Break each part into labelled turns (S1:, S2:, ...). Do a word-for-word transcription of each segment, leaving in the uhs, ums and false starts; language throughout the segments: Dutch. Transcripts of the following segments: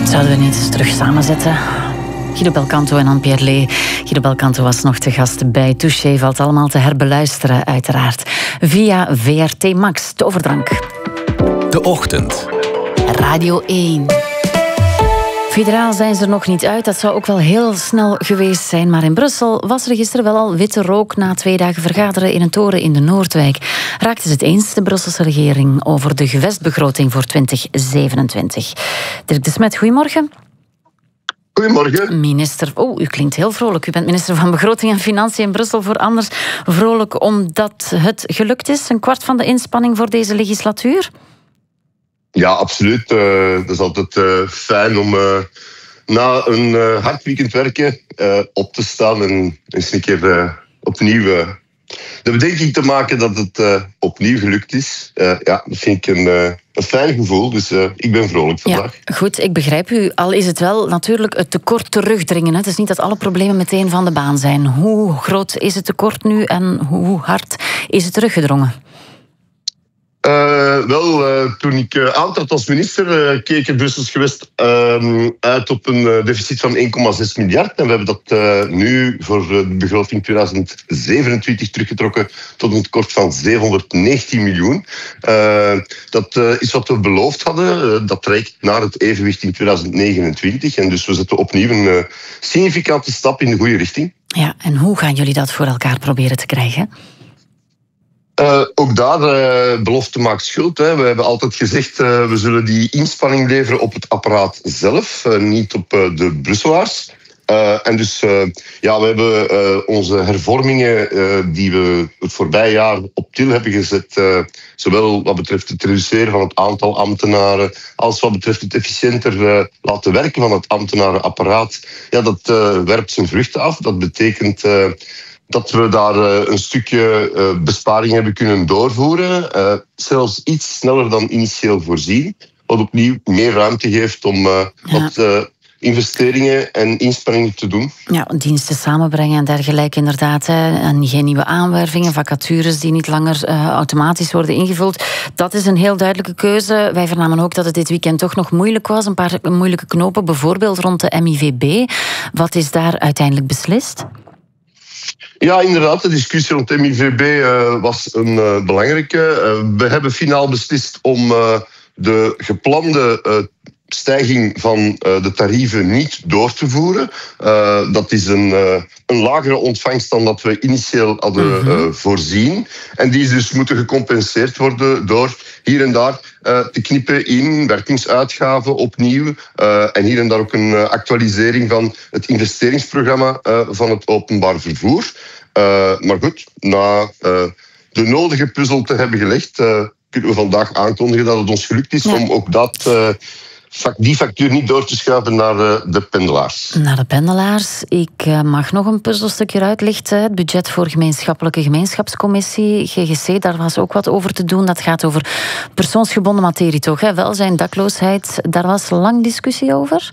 S1: Zouden we niet eens terug samenzetten? Guido Belcanto en Anne-Pierre Lee. Guido Belcanto was nog te gast bij Touché. Valt allemaal te herbeluisteren, uiteraard. Via V R T Max, de overdrank.
S2: De ochtend.
S1: Radio één. Federaal zijn ze er nog niet uit. Dat zou ook wel heel snel geweest zijn. Maar in Brussel was er gisteren wel al witte rook na twee dagen vergaderen in een toren in de Noordwijk. Raakten ze het eens, de Brusselse regering, over de gewestbegroting voor twintig zevenentwintig. Dirk de Smet, goedemorgen.
S3: Goedemorgen.
S1: Minister, oh, u klinkt heel vrolijk. U bent minister van Begroting en Financiën in Brussel. Voor anders vrolijk omdat het gelukt is. Een kwart van de inspanning voor deze legislatuur?
S3: Ja, absoluut. Uh, dat is altijd uh, fijn om uh, na een uh, hard weekend werken uh, op te staan en eens een keer uh, opnieuw uh, de bedenking te maken dat het uh, opnieuw gelukt is. Uh, ja, dat vind ik een, uh, een fijn gevoel, dus uh, ik ben vrolijk vandaag.
S1: Ja, goed, ik begrijp u. Al is het wel natuurlijk het tekort terugdringen. Hè. Het is niet dat alle problemen meteen van de baan zijn. Hoe groot is het tekort nu en hoe hard is het teruggedrongen?
S3: Uh, wel, uh, toen ik uh, aantrad als minister, uh, keek het Brussels gewest uh, uit op een uh, deficit van één komma zes miljard. En we hebben dat uh, nu voor de begroting twintig zevenentwintig teruggetrokken tot een tekort van zevenhonderdnegentien miljoen. Uh, dat uh, is wat we beloofd hadden. Uh, dat reikt naar het evenwicht in twintig negenentwintig. En dus we zetten opnieuw een uh, significante stap in de goede richting.
S1: Ja, en hoe gaan jullie dat voor elkaar proberen te krijgen?
S3: Uh, ook daar, uh, belofte maakt schuld. Hè. We hebben altijd gezegd, uh, we zullen die inspanning leveren op het apparaat zelf, uh, niet op uh, de Brusselaars. Uh, en dus, uh, ja, we hebben uh, onze hervormingen uh, die we het voorbije jaar op til hebben gezet, uh, zowel wat betreft het reduceren van het aantal ambtenaren, als wat betreft het efficiënter uh, laten werken van het ambtenarenapparaat. Ja, dat uh, werpt zijn vruchten af. Dat betekent Uh, dat we daar uh, een stukje uh, besparing hebben kunnen doorvoeren. Uh, zelfs iets sneller dan initieel voorzien. Wat opnieuw meer ruimte geeft om uh, ja. wat uh, investeringen en inspanningen te doen.
S1: Ja, diensten samenbrengen en dergelijke inderdaad. Hè. En geen nieuwe aanwervingen, vacatures die niet langer uh, automatisch worden ingevuld. Dat is een heel duidelijke keuze. Wij vernamen ook dat het dit weekend toch nog moeilijk was. Een paar moeilijke knopen, bijvoorbeeld rond de M I V B. Wat is daar uiteindelijk beslist?
S3: Ja, inderdaad. De discussie rond M I V B uh, was een uh, belangrijke. Uh, we hebben finaal beslist om uh, de geplande uh, stijging van uh, de tarieven niet door te voeren. Uh, dat is een, uh, een lagere ontvangst dan dat we initieel hadden uh, voorzien. En die is dus moeten gecompenseerd worden door hier en daar uh, te knippen in werkingsuitgaven opnieuw. Uh, en hier en daar ook een uh, actualisering van het investeringsprogramma uh, van het openbaar vervoer. Uh, maar goed, na uh, de nodige puzzel te hebben gelegd, uh, kunnen we vandaag aankondigen dat het ons gelukt is ja. om ook dat Uh, die factuur niet door te schuiven naar de pendelaars.
S1: Naar de pendelaars. Ik mag nog een puzzelstukje uitlichten. Het budget voor gemeenschappelijke gemeenschapscommissie, G G C, daar was ook wat over te doen. Dat gaat over persoonsgebonden materie, toch? Hè? Welzijn, dakloosheid, daar was lang discussie over.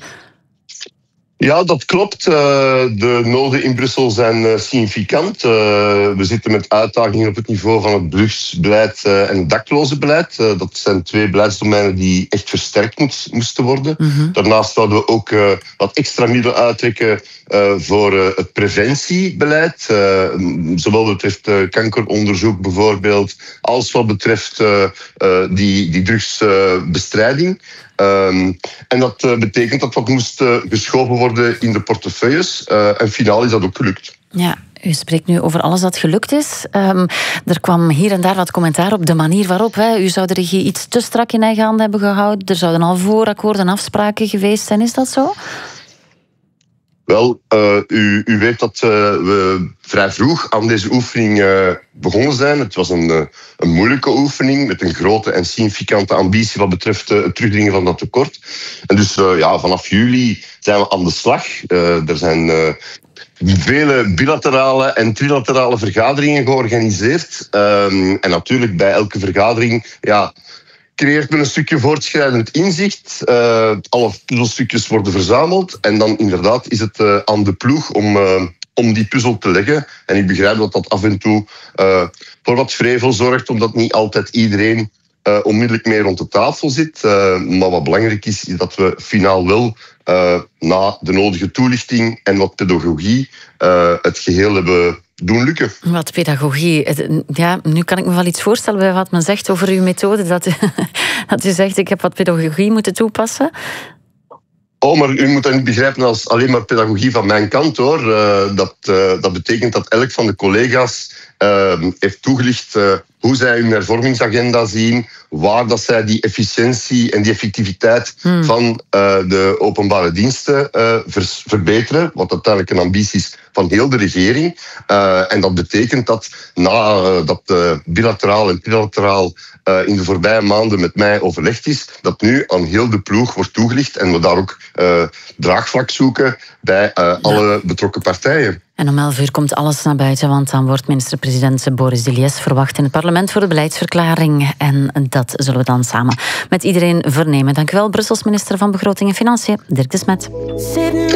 S3: Ja, dat klopt. De noden in Brussel zijn significant. We zitten met uitdagingen op het niveau van het drugsbeleid en het daklozenbeleid. Dat zijn twee beleidsdomeinen die echt versterkt moesten worden. Mm-hmm. Daarnaast zouden we ook wat extra middelen uittrekken voor het preventiebeleid. Zowel wat betreft kankeronderzoek bijvoorbeeld, als wat betreft die, die drugsbestrijding. Um, en dat uh, betekent dat wat moest uh, geschoven worden in de portefeuilles. Uh, en finaal is dat ook gelukt.
S1: Ja, u spreekt nu over alles dat gelukt is. Um, er kwam hier en daar wat commentaar op de manier waarop. Hè. U zou de regie iets te strak in eigen handen hebben gehouden. Er zouden al voorakkoorden, afspraken geweest zijn. Is dat zo?
S3: Wel, uh, u, u weet dat uh, we vrij vroeg aan deze oefening uh, begonnen zijn. Het was een, uh, een moeilijke oefening met een grote en significante ambitie wat betreft uh, het terugdringen van dat tekort. En dus uh, ja, vanaf juli zijn we aan de slag. Uh, er zijn uh, vele bilaterale en trilaterale vergaderingen georganiseerd. Um, en natuurlijk bij elke vergadering Ja, creëert men een stukje voortschrijdend inzicht. Uh, alle puzzelstukjes worden verzameld. En dan inderdaad is het uh, aan de ploeg om, uh, om die puzzel te leggen. En ik begrijp dat dat af en toe uh, voor wat vrevel zorgt, omdat niet altijd iedereen uh, onmiddellijk mee rond de tafel zit. Uh, maar wat belangrijk is, is dat we finaal wel uh, na de nodige toelichting en wat pedagogie uh, het geheel hebben doen lukken.
S1: Wat pedagogie. Ja, nu kan ik me wel iets voorstellen bij wat men zegt over uw methode. Dat, dat u zegt, ik heb wat pedagogie moeten toepassen.
S3: Oh, maar u moet dat niet begrijpen als alleen maar pedagogie van mijn kant, hoor. Uh, dat, uh, dat betekent dat elk van de collega's uh, heeft toegelicht uh, hoe zij hun hervormingsagenda zien, waar dat zij die efficiëntie en die effectiviteit hmm. van uh, de openbare diensten uh, vers- verbeteren, wat uiteindelijk een ambitie is van heel de regering. Uh, en dat betekent dat na uh, dat uh, bilateraal en trilateraal uh, in de voorbije maanden met mij overlegd is, dat nu aan heel de ploeg wordt toegelicht en we daar ook uh, draagvlak zoeken bij uh, alle betrokken partijen.
S1: En om elf uur komt alles naar buiten, want dan wordt minister-president Boris Diliès verwacht in het parlement voor de beleidsverklaring. En dat zullen we dan samen met iedereen vernemen. Dank u wel, Brussels minister van Begroting en Financiën, Dirk de Smet.